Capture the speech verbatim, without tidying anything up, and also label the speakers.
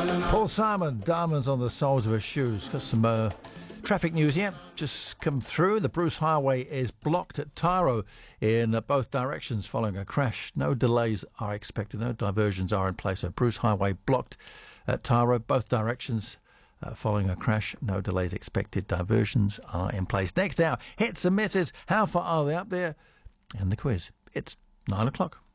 Speaker 1: Paul Simon, Diamonds on the Soles of Her Shoes. Got some uh, traffic news here. Just come through. The Bruce Highway is blocked at Tyro in uh, both directions following a crash. No delays are expected. No diversions are in place. So Bruce Highway blocked at Tyro, both directions uh, following a crash. No delays expected. Diversions are in place. Next hour, hits and misses. How far are they up there? And the quiz. It's nine o'clock.